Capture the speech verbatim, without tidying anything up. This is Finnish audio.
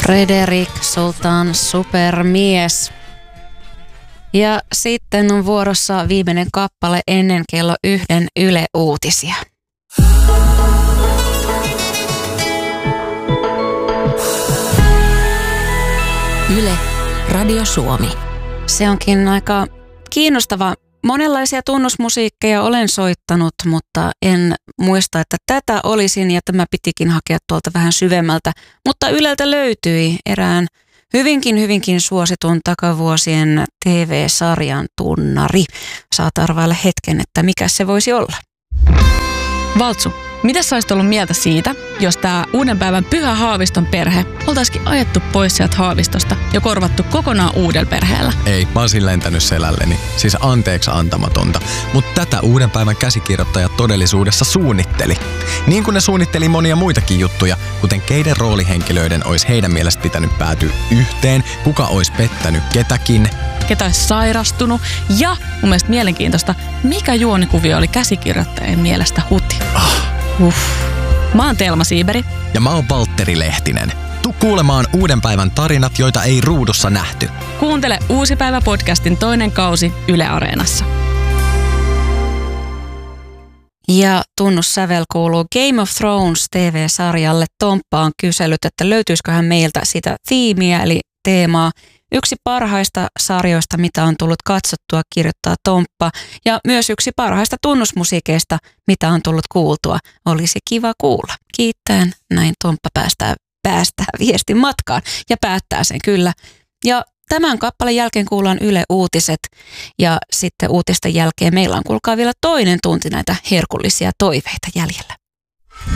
Fredrik Sultan, supermies. Ja sitten on vuorossa viimeinen kappale ennen kello yhden Yle Uutisia. Yle, Radio Suomi. Se onkin aika kiinnostava. Monenlaisia tunnusmusiikkeja olen soittanut, mutta en muista, että tätä olisin ja tämä pitikin hakea tuolta vähän syvemmältä. Mutta Yleltä löytyi erään hyvinkin, hyvinkin suositun takavuosien T V-sarjan tunnari. Saat arvailla hetken, että mikä se voisi olla. Valtsu, mitä sä olisit ollut mieltä siitä, jos tää uuden päivän Pyhä Haaviston perhe oltaisikin ajettu pois sieltä Haavistosta ja korvattu kokonaan uudella perheellä? Ei, mä olisin lentänyt selälleni. Siis anteeksi antamatonta. Mutta tätä uuden päivän käsikirjoittaja todellisuudessa suunnitteli. Niin kuin ne suunnitteli monia muitakin juttuja, kuten keiden roolihenkilöiden olisi heidän mielestä pitänyt päätyä yhteen, kuka olisi pettänyt ketäkin, ketä olisi sairastunut ja mun mielestä mielenkiintoista, mikä juonikuvio oli käsikirjoittajien mielestä huti. Ah. Uff. Mä oon Telma Siiberi. Ja mä oon Valtteri Lehtinen. Tuu kuulemaan uuden päivän tarinat, joita ei ruudussa nähty. Kuuntele Uusi päivä podcastin toinen kausi Yle Areenassa. Ja tunnussävel kuuluu Game of Thrones T V-sarjalle. Tomppa on kysellyt, että löytyisiköhän meiltä sitä tiimiä eli teemaa. Yksi parhaista sarjoista, mitä on tullut katsottua, kirjoittaa Tomppa. Ja myös yksi parhaista tunnusmusiikeista, mitä on tullut kuultua. Olisi kiva kuulla. Kiittäen näin Tomppa päästää, päästää viestin matkaan ja päättää sen kyllä. Ja tämän kappaleen jälkeen kuullaan Yle Uutiset ja sitten uutisten jälkeen meillä on kuulkaa vielä toinen tunti näitä herkullisia toiveita jäljellä.